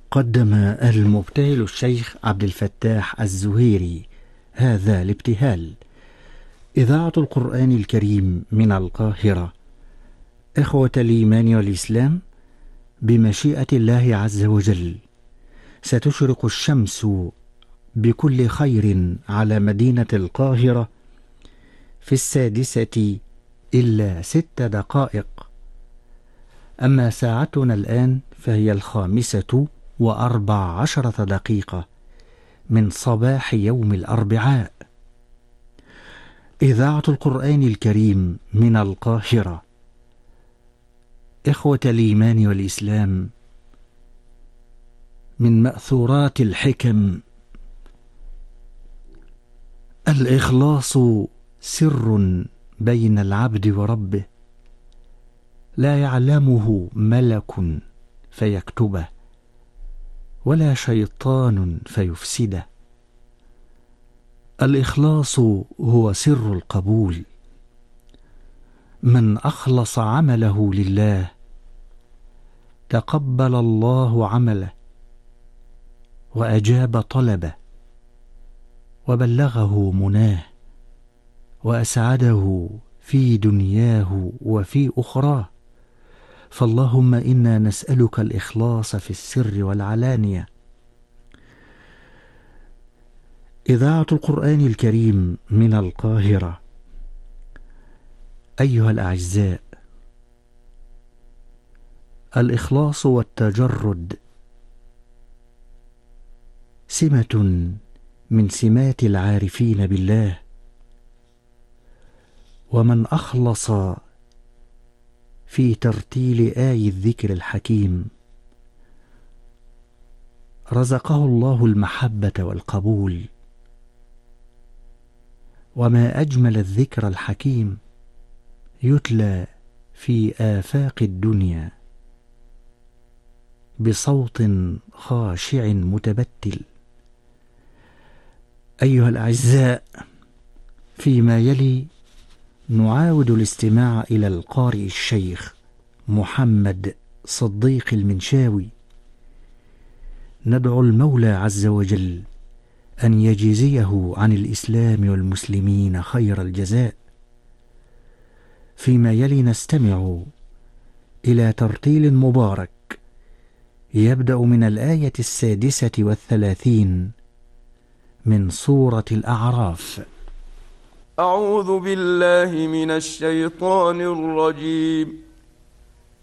قدم المبتهل الشيخ عبد الفتاح الزهيري هذا الابتهال. إذاعة القرآن الكريم من القاهرة. إخوة الإيمان والإسلام، بمشيئة الله عز وجل ستشرق الشمس بكل خير على مدينة القاهرة في 6:06. أما ساعتنا الآن فهي 5:14 من صباح يوم الأربعاء. إذاعة القرآن الكريم من القاهرة. إخوة الإيمان والإسلام، من مأثورات الحكم: الإخلاص سر بين العبد وربه، لا يعلمه ملك فيكتبه، ولا شيطان فيفسده. الإخلاص هو سر القبول. من أخلص عمله لله تقبل الله عمله، وأجاب طلبه، وبلغه مناه، وأسعده في دنياه وفي أخراه. فاللهم إنا نسألك الإخلاص في السر والعلانية. إذاعة القرآن الكريم من القاهرة. أيها الأعزاء، الإخلاص والتجرد سمة من سمات العارفين بالله، ومن أخلص في ترتيل آي الذكر الحكيم رزقه الله المحبة والقبول. وما أجمل الذكر الحكيم يتلى في آفاق الدنيا بصوت خاشع متبتل. أيها الأعزاء، فيما يلي نعاود الاستماع إلى القارئ الشيخ محمد صديق المنشاوي. ندعو المولى عز وجل أن يجزيه عن الإسلام والمسلمين خير الجزاء. فيما يلي نستمع إلى ترتيل مبارك يبدأ من الآية 36 من سورة الأعراف. أعوذ بالله من الشيطان الرجيم.